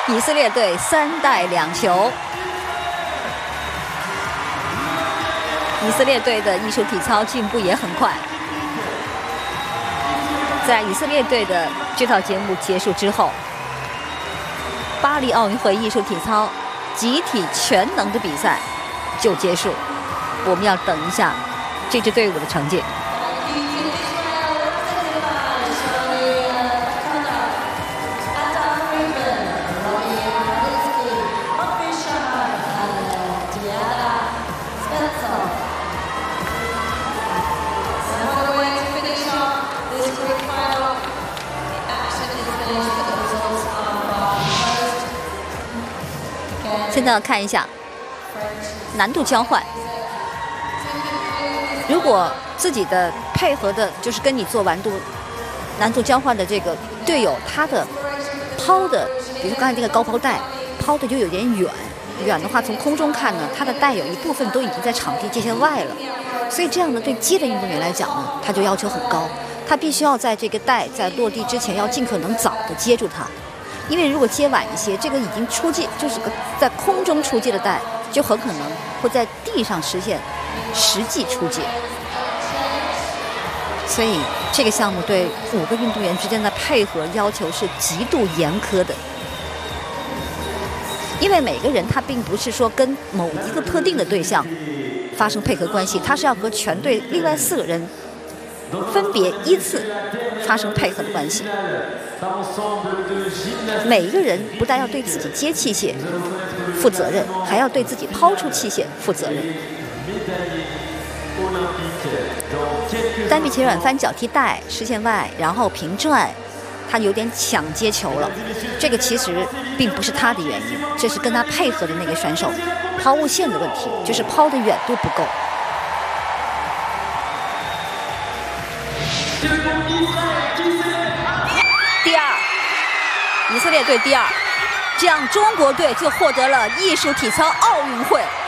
以色列队3带2球。以色列队的艺术体操进步也很快。在以色列队的这套节目结束之后，巴黎奥运会艺术体操集体全能的比赛就结束。我们要等一下这支队伍的成绩。现在要看一下难度交换。如果自己的配合的，就是跟你做难度交换的这个队友，他的抛的，比如说刚才这个高抛带抛的就有点远的话，从空中看呢，他的带有一部分都已经在场地界限外了，所以这样的对接的运动员来讲呢，他就要求很高，他必须要在这个带在落地之前要尽可能早的接住它。因为如果接晚一些，这个已经出界，就是在空中出界的带，就很可能会在地上实现实际出界。所以这个项目对5个运动员之间的配合要求是极度严苛的。因为每个人他并不是说跟某一个特定的对象发生配合关系，他是要和全队另外4个人分别依次发生配合的关系。每一个人不但要对自己接器械负责任，还要对自己抛出器械负责任。单臂前软翻脚踢带视线外，然后平转，他有点抢接球了。这个其实并不是他的原因，这是跟他配合的那个选手抛物线的问题，就是抛的远度不够。第2，以色列队第2，这样中国队就获得了艺术体操奥运会